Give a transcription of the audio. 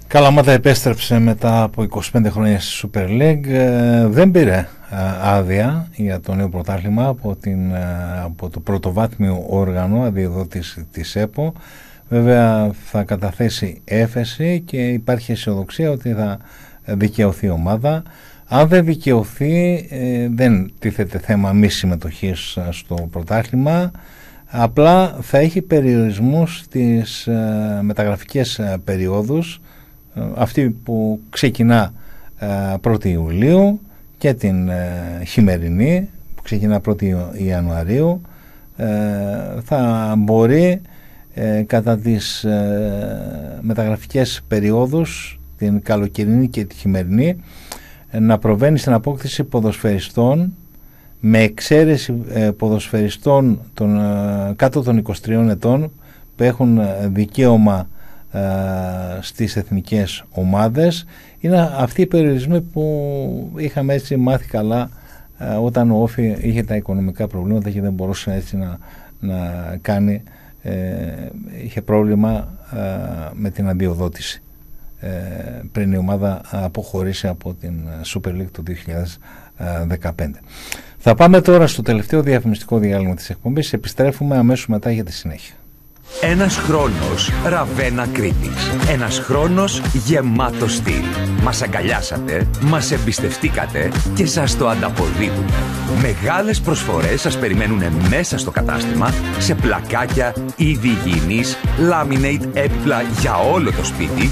Καλαμάτα επέστρεψε μετά από 25 χρόνια στη Super League. Δεν πήρε άδεια για το νέο πρωτάθλημα από το πρωτοβάθμιο όργανο αδειοδότηση της ΕΠΟ. Βέβαια θα καταθέσει έφεση και υπάρχει αισιοδοξία ότι θα δικαιωθεί η ομάδα. Αν δεν δικαιωθεί, δεν τίθεται θέμα μη συμμετοχής στο πρωτάθλημα. Απλά θα έχει περιορισμούς στις μεταγραφικές περιόδους, αυτή που ξεκινά 1η Ιουλίου και την χειμερινή που ξεκινά 1η Ιανουαρίου. Θα μπορεί κατά τις μεταγραφικές περιόδους, την καλοκαιρινή και τη χειμερινή, να προβαίνει στην απόκτηση ποδοσφαιριστών, με εξαίρεση ποδοσφαιριστών κάτω των 23 ετών που έχουν δικαίωμα στις εθνικές ομάδες. Είναι αυτοί οι περιορισμοί που είχαμε έτσι μάθει καλά όταν ο Όφι είχε τα οικονομικά προβλήματα και δεν μπορούσε έτσι να κάνει, είχε πρόβλημα με την αδειοδότηση πριν η ομάδα αποχωρήσει από την Super League το 2015. Θα πάμε τώρα στο τελευταίο διαφημιστικό διάλειμμα της εκπομπής. Επιστρέφουμε αμέσως μετά για τη συνέχεια. Ένας χρόνος Ραβένα Κρήτης. Ένας χρόνος γεμάτος στυλ. Μας αγκαλιάσατε, μας εμπιστευτήκατε και σας το ανταποδίδουμε. Μεγάλες προσφορές σας περιμένουν μέσα στο κατάστημα, σε πλακάκια, είδη υγιεινής, laminate έπιπλα για όλο το σπίτι